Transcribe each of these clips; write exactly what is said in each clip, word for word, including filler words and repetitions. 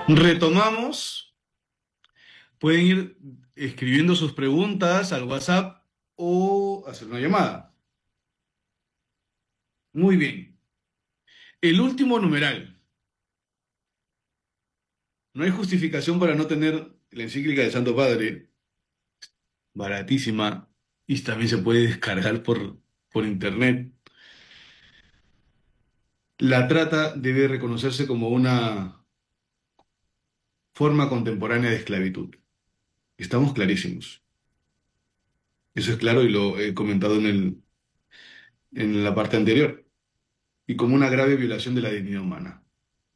Retomamos, pueden ir escribiendo sus preguntas al WhatsApp o hacer una llamada. Muy bien. El último numeral. No hay justificación para no tener la encíclica del Santo Padre, baratísima, y también se puede descargar por, por internet. La trata debe reconocerse como una forma contemporánea de esclavitud. Estamos clarísimos. Eso es claro y lo he comentado en el, en la parte anterior. Y como una grave violación de la dignidad humana.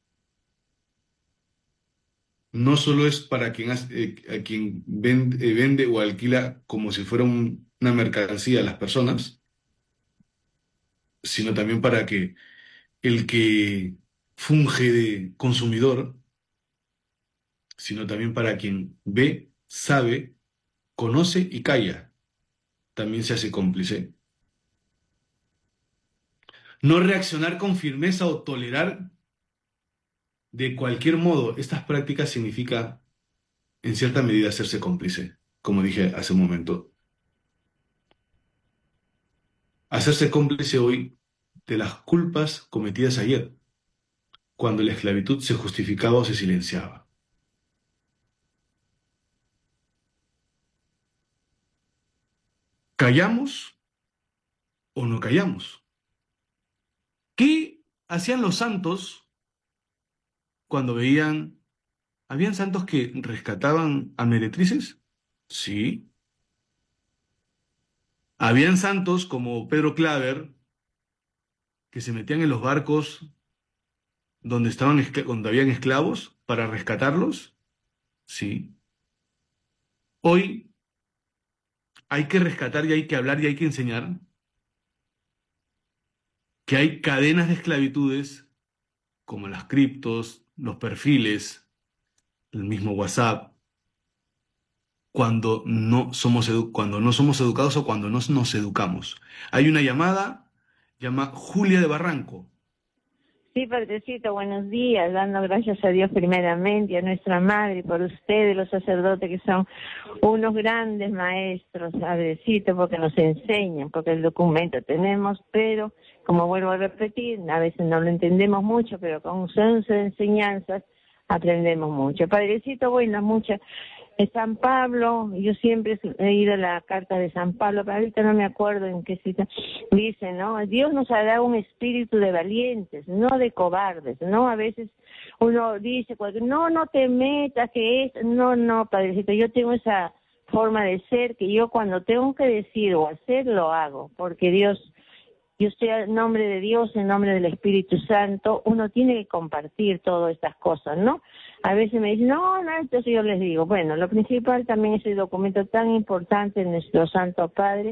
No solo es para quien, hace- eh, a quien vende, eh, vende o alquila como si fuera un- una mercancía a las personas, sino también para que el que funge de consumidor, sino también para quien ve, sabe, conoce y calla, también se hace cómplice. No reaccionar con firmeza o tolerar de cualquier modo estas prácticas significa, en cierta medida, hacerse cómplice, como dije hace un momento. Hacerse cómplice hoy de las culpas cometidas ayer, cuando la esclavitud se justificaba o se silenciaba. ¿Callamos o no callamos? ¿Qué hacían los santos cuando veían... ¿Habían santos que rescataban a meretrices? Sí. ¿Habían santos como Pedro Claver que se metían en los barcos donde estaban escla- donde habían esclavos para rescatarlos? Sí. Hoy hay que rescatar y hay que hablar y hay que enseñar que hay cadenas de esclavitudes como las criptos, los perfiles, el mismo WhatsApp, cuando no somos edu- cuando no somos educados o cuando no nos educamos. Hay una llamada, llama Julia de Barranco. Sí, Padrecito, buenos días, dando gracias a Dios primeramente, a nuestra Madre, por ustedes, los sacerdotes, que son unos grandes maestros, Padrecito, porque nos enseñan, porque el documento tenemos, pero, como vuelvo a repetir, a veces no lo entendemos mucho, pero con sus enseñanzas aprendemos mucho. Padrecito, bueno, muchas... De San Pablo, yo siempre he ido a la carta de San Pablo, pero ahorita no me acuerdo en qué cita, dice, ¿no? Dios nos ha dado un espíritu de valientes, no de cobardes, ¿no? A veces uno dice, cualquier- no, no te metas, que es, no, no, Padrecito, yo tengo esa forma de ser que yo cuando tengo que decir o hacer, lo hago, porque Dios... Yo estoy en nombre de Dios, en nombre del Espíritu Santo, uno tiene que compartir todas estas cosas, ¿no? A veces me dicen, no, no, entonces yo les digo, bueno, lo principal también es el documento tan importante de nuestro Santo Padre,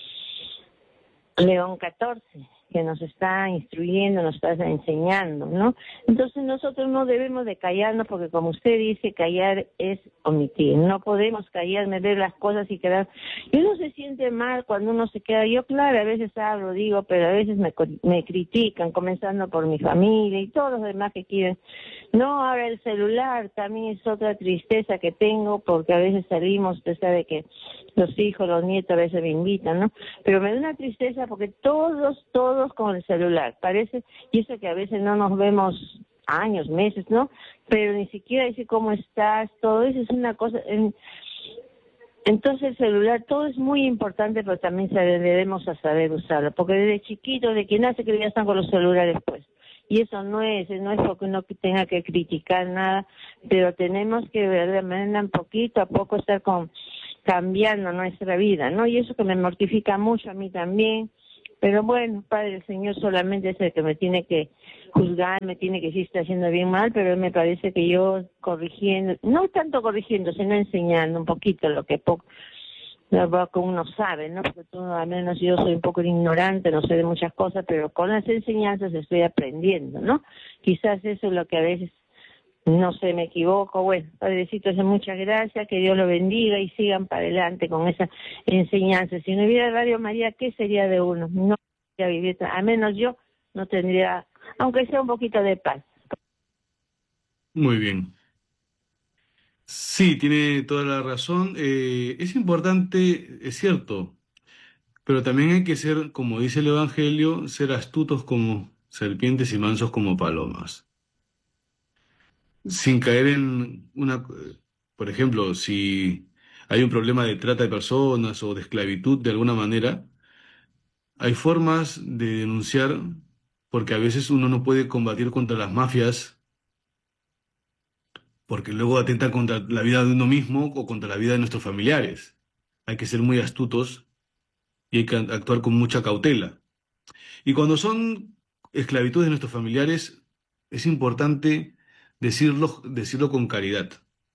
León catorce, que nos está instruyendo, nos está enseñando, ¿no? Entonces nosotros no debemos de callarnos porque, como usted dice, callar es omitir. No podemos callarme, ver las cosas y quedar... Y uno se siente mal cuando uno se queda... Yo, claro, a veces hablo, digo, pero a veces me, me critican, comenzando por mi familia y todos los demás que quieren. No, ahora el celular también es otra tristeza que tengo, porque a veces salimos, usted sabe que los hijos, los nietos a veces me invitan, ¿no? Pero me da una tristeza porque todos, todos con el celular, parece, y eso que a veces no nos vemos años, meses, ¿no? Pero ni siquiera dice cómo estás, todo eso es una cosa... En, entonces el celular, todo es muy importante, pero también debemos a saber usarlo, porque desde chiquito, de que nace, que ya están con los celulares puestos. Y eso no es, no es porque uno tenga que criticar nada, pero tenemos que verdaderamente poquito a poco estar con, cambiando nuestra vida, ¿no? Y eso que me mortifica mucho a mí también. Pero bueno, Padre, el Señor solamente es el que me tiene que juzgar, me tiene que decir si está haciendo bien o mal, pero me parece que yo corrigiendo, no tanto corrigiendo, sino enseñando un poquito lo que poco, lo que uno sabe, ¿no? Porque tú, al menos yo soy un poco ignorante, no sé de muchas cosas, pero con las enseñanzas estoy aprendiendo, ¿no? Quizás eso es lo que a veces, no sé, me equivoco. Bueno, Padrecito, muchas gracias, que Dios lo bendiga y sigan para adelante con esa enseñanza. Si no hubiera Radio María, ¿qué sería de uno? No podría vivir, al menos yo no tendría, aunque sea un poquito de paz. Muy bien. Sí, tiene toda la razón. Eh, es importante, es cierto, pero también hay que ser, como dice el Evangelio, ser astutos como serpientes y mansos como palomas. Sin caer en una, por ejemplo, si hay un problema de trata de personas o de esclavitud de alguna manera, hay formas de denunciar, porque a veces uno no puede combatir contra las mafias, porque luego atentan contra la vida de uno mismo o contra la vida de nuestros familiares. Hay que ser muy astutos y hay que actuar con mucha cautela. Y cuando son esclavitudes de nuestros familiares, es importante decirlo, decirlo con caridad.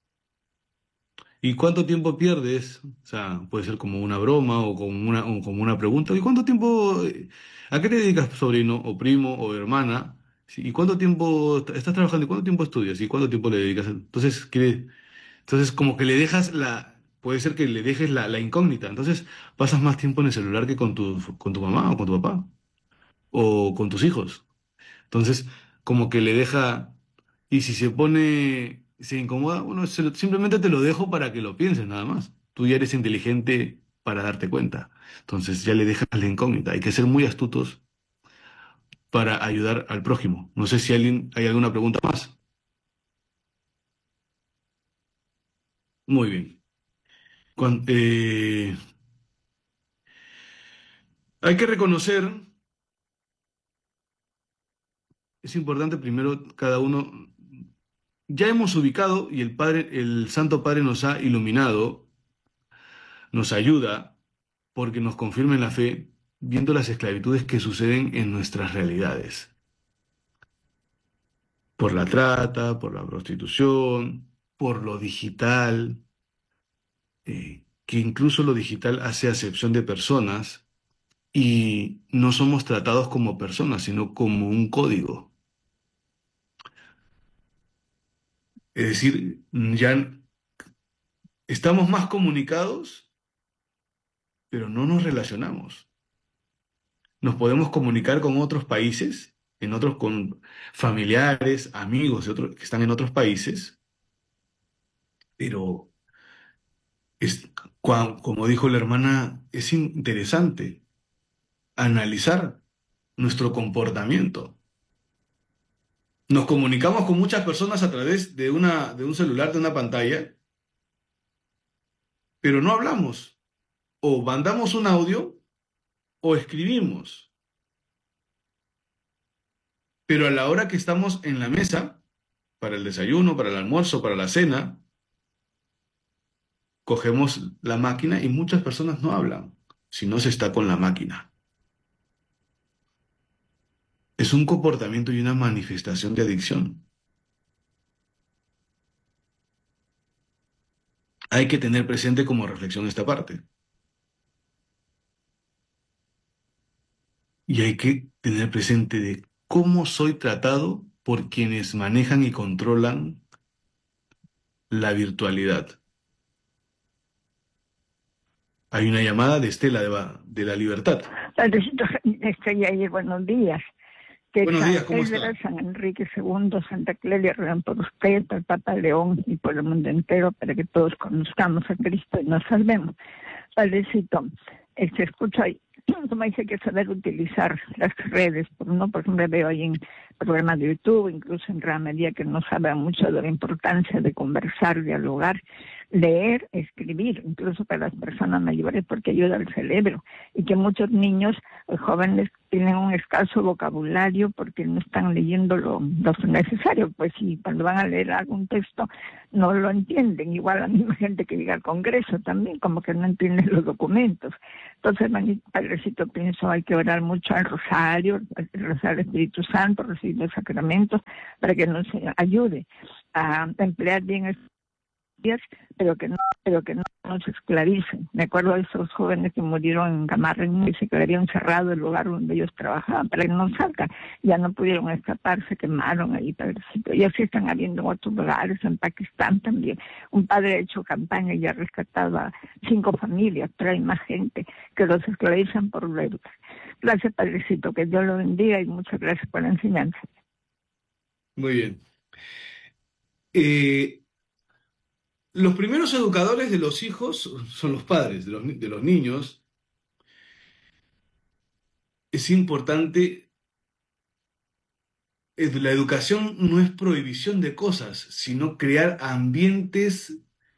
¿Y cuánto tiempo pierdes? O sea, puede ser como una broma o como una, o como una pregunta. ¿Y cuánto tiempo, eh, a qué te dedicas, sobrino, o primo, o hermana? Sí, ¿y cuánto tiempo est- estás trabajando? ¿Y cuánto tiempo estudias? ¿Y cuánto tiempo le dedicas? Entonces, quiere, entonces como que le dejas la, puede ser que le dejes la, la incógnita. Entonces, pasas más tiempo en el celular que con tu, con tu mamá o con tu papá o con tus hijos. Entonces, como que le deja, y si se pone, se incomoda, bueno, se lo- simplemente te lo dejo para que lo pienses nada más. Tú ya eres inteligente para darte cuenta. Entonces ya le dejas la incógnita. Hay que ser muy astutos para ayudar al prójimo. No sé si alguien, hay alguna pregunta más. Muy bien. Cuan- eh, hay que reconocer, es importante primero cada uno, ya hemos ubicado y el Padre, el Santo Padre nos ha iluminado, nos ayuda porque nos confirma en la fe, viendo las esclavitudes que suceden en nuestras realidades, por la trata, por la prostitución, por lo digital, eh, que incluso lo digital hace acepción de personas y no somos tratados como personas, sino como un código. Es decir, ya estamos más comunicados, pero no nos relacionamos. Nos podemos comunicar con otros países, en otros, con familiares, amigos de otros, que están en otros países, pero es, cua- como dijo la hermana, es interesante analizar nuestro comportamiento. Nos comunicamos con muchas personas a través de una, de un celular, de una pantalla, pero no hablamos. O mandamos un audio o escribimos. Pero a la hora que estamos en la mesa, para el desayuno, para el almuerzo, para la cena, cogemos la máquina y muchas personas no hablan si no se está con la máquina. Es un comportamiento y una manifestación de adicción. Hay que tener presente como reflexión esta parte. Y hay que tener presente de cómo soy tratado por quienes manejan y controlan la virtualidad. Hay una llamada de Estela de, Va- de la Libertad. Padrecito, estoy ahí, buenos días. Que Buenos días, San ¿cómo Pedro, está? San Enrique segundo, Santa Clelia, ruegan por usted, por el Papa León y por el mundo entero, para que todos conozcamos a Cristo y nos salvemos. Padrecito, este, escucho ahí, como dice que saber utilizar las redes, por no, por ejemplo, veo ahí en programas de YouTube, incluso en gran medida que no saben mucho de la importancia de conversar, dialogar, leer, escribir, incluso para las personas mayores, porque ayuda al cerebro, y que muchos niños, los jóvenes, tienen un escaso vocabulario porque no están leyendo lo, lo necesario, pues si cuando van a leer algún texto no lo entienden, igual la misma gente que llega al Congreso también, como que no entienden los documentos. Entonces, Padrecito, pienso, hay que orar mucho al rosario, rezar al Espíritu Santo, recibir los sacramentos, para que nos ayude a emplear bien estos días, pero que no, pero que no nos esclavicen. Me acuerdo de esos jóvenes que murieron en Camarón y se quedarían encerrados el lugar donde ellos trabajaban, para que no salgan. Ya no pudieron escapar, se quemaron ahí, Padrecito. Y así están habiendo en otros lugares, en Pakistán también. Un padre ha hecho campaña y ha rescatado a cinco familias, pero hay más gente que los esclavizan por verlos. Gracias, Padrecito, que Dios lo bendiga y muchas gracias por la enseñanza. Muy bien. Eh, los primeros educadores de los hijos son los padres, de los, ni- de los niños. Es importante, eh, la educación no es prohibición de cosas, sino crear ambientes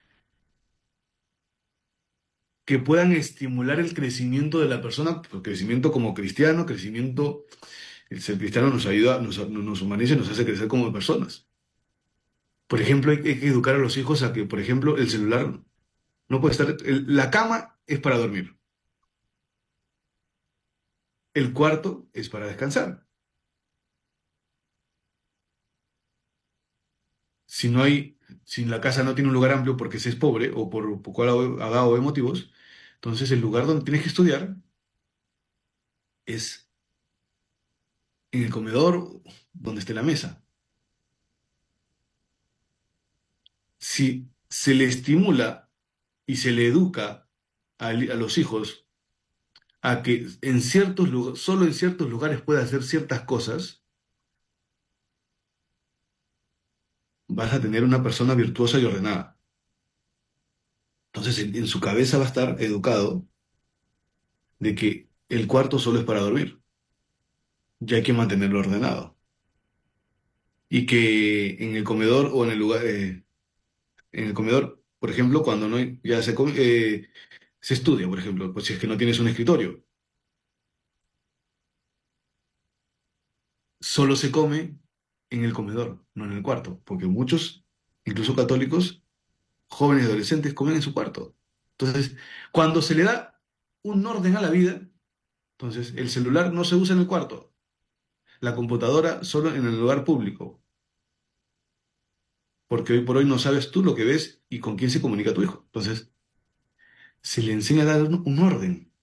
que puedan estimular el crecimiento de la persona, pues, crecimiento como cristiano, crecimiento, el ser cristiano nos ayuda, nos, nos humaniza y nos hace crecer como personas. Por ejemplo, hay, hay que educar a los hijos a que, por ejemplo, el celular no puede estar, el- la cama es para dormir, el cuarto es para descansar. Si no hay, si la casa no tiene un lugar amplio porque se es pobre o por, por cual haga o de motivos, entonces el lugar donde tienes que estudiar es en el comedor donde esté la mesa. Si se le estimula y se le educa a, a los hijos a que en ciertos lugares, solo en ciertos lugares puede hacer ciertas cosas, vas a tener una persona virtuosa y ordenada. Entonces en, en su cabeza va a estar educado de que el cuarto solo es para dormir, ya hay que mantenerlo ordenado. Y que en el comedor o en el lugar, eh, en el comedor, por ejemplo, cuando no hay- ya se come, eh, se estudia, por ejemplo, pues si es que no tienes un escritorio, solo se come en el comedor, no en el cuarto, porque muchos, incluso católicos, jóvenes y adolescentes, comen en su cuarto. Entonces, cuando se le da un orden a la vida, entonces el celular no se usa en el cuarto, la computadora solo en el lugar público, porque hoy por hoy no sabes tú lo que ves y con quién se comunica tu hijo. Entonces, se le enseña a dar un un orden.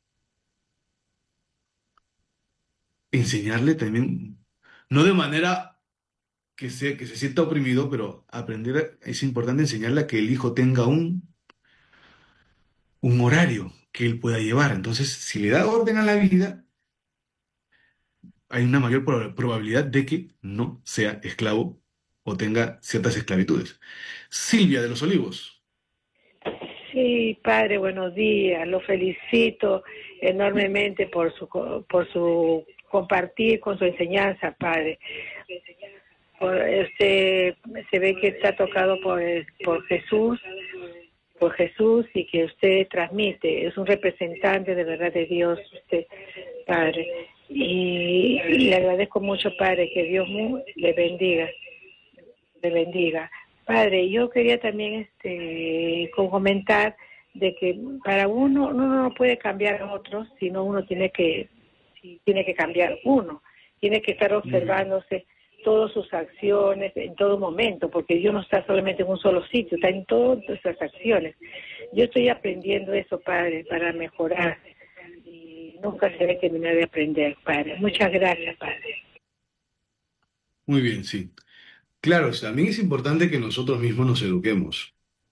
Enseñarle también, no de manera que se, que se sienta oprimido, pero aprender, a- es importante enseñarle a que el hijo tenga un, un horario que él pueda llevar. Entonces, si le da orden a la vida, hay una mayor proba- probabilidad de que no sea esclavo o tenga ciertas esclavitudes. Silvia de los Olivos. Sí, padre, buenos días. Lo felicito enormemente por su co- por su compartir con su enseñanza, padre. Por, este, se ve que está tocado por el- por Jesús, por Jesús y que usted transmite. Es un representante de verdad de Dios, usted, padre. Y, y le agradezco mucho, padre, que Dios mu- le bendiga. Le bendiga. Padre, yo quería también este co- comentar de que para uno, uno no puede cambiar a otros, sino uno tiene que sí, tiene que cambiar uno, tiene que estar Muy bien. observándose todas sus acciones en todo momento, porque Dios no está solamente en un solo sitio, está en todas nuestras acciones. Yo estoy aprendiendo eso, Padre, para mejorar y nunca se ve terminar de aprender, Padre. Muchas gracias, Padre. Muy bien, sí. Claro, también es importante que nosotros mismos nos eduquemos,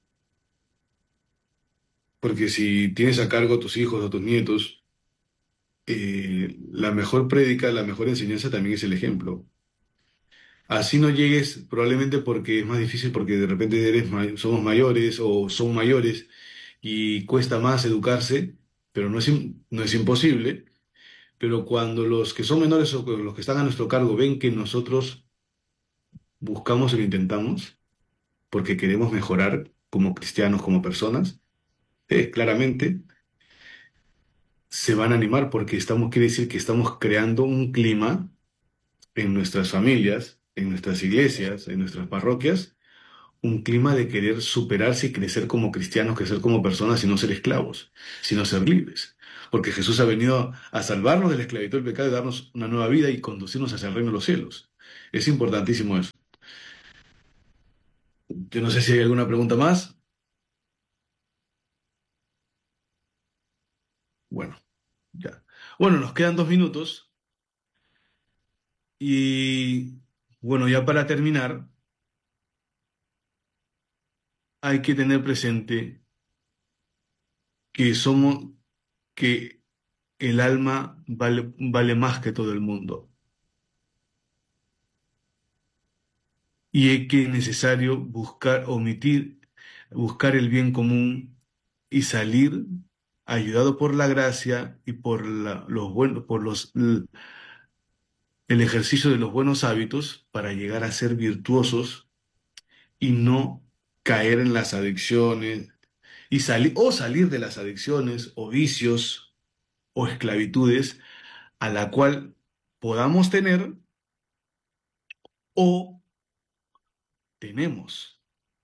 porque si tienes a cargo a tus hijos o tus nietos, eh, la mejor prédica, la mejor enseñanza también es el ejemplo. Así no llegues, probablemente porque es más difícil, porque de repente eres ma- somos mayores o son mayores y cuesta más educarse, pero no es, im- no es imposible. Pero cuando los que son menores o los que están a nuestro cargo ven que nosotros buscamos y lo intentamos, porque queremos mejorar como cristianos, como personas, eh, claramente se van a animar porque estamos, quiere decir que estamos creando un clima en nuestras familias, en nuestras iglesias, en nuestras parroquias, un clima de querer superarse y crecer como cristianos, crecer como personas y no ser esclavos, sino ser libres. Porque Jesús ha venido a salvarnos de la esclavitud del pecado y darnos una nueva vida y conducirnos hacia el reino de los cielos. Es importantísimo eso. Yo no sé si hay alguna pregunta más. Bueno, ya. Bueno, nos quedan dos minutos y bueno, ya para terminar, hay que tener presente que somos, que el alma vale, vale más que todo el mundo y es que es necesario buscar, omitir, buscar el bien común y salir ayudado por la gracia y por la- los buenos, por los, l- el ejercicio de los buenos hábitos para llegar a ser virtuosos y no caer en las adicciones y salir o salir de las adicciones o vicios o esclavitudes a la cual podamos tener o tenemos.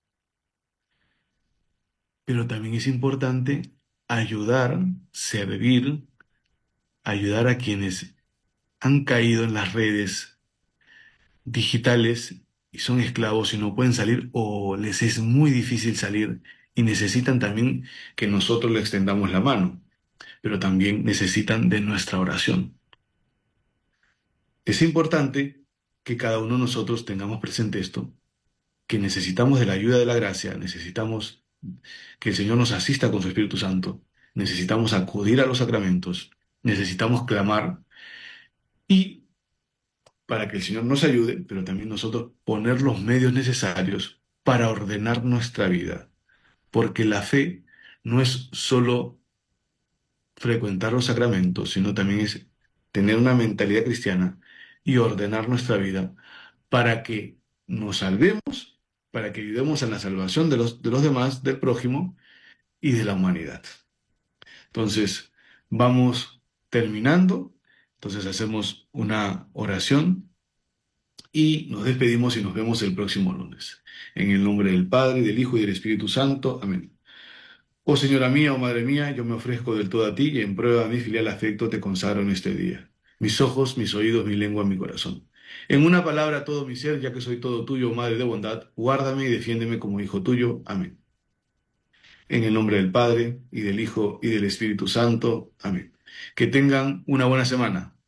Pero también es importante ayudar, servir, ayudar a quienes han caído en las redes digitales y son esclavos y no pueden salir o les es muy difícil salir y necesitan también que nosotros le extendamos la mano, pero también necesitan de nuestra oración. Es importante que cada uno de nosotros tengamos presente esto, que necesitamos de la ayuda de la gracia, necesitamos que el Señor nos asista con su Espíritu Santo, necesitamos acudir a los sacramentos, necesitamos clamar y para que el Señor nos ayude, pero también nosotros poner los medios necesarios para ordenar nuestra vida, porque la fe no es solo frecuentar los sacramentos, sino también es tener una mentalidad cristiana y ordenar nuestra vida para que nos salvemos, para que ayudemos en la salvación de los, de los demás, del prójimo y de la humanidad. Entonces, vamos terminando. Entonces hacemos una oración y nos despedimos y nos vemos el próximo lunes. En el nombre del Padre, del Hijo y del Espíritu Santo. Amén. Oh Señora mía, oh Madre mía, yo me ofrezco del todo a ti y en prueba de mi filial afecto te consagro en este día. Mis ojos, mis oídos, mi lengua, mi corazón. En una palabra, todo mi ser, ya que soy todo tuyo, oh Madre de bondad, guárdame y defiéndeme como hijo tuyo. Amén. En el nombre del Padre, y del Hijo, y del Espíritu Santo. Amén. Que tengan una buena semana.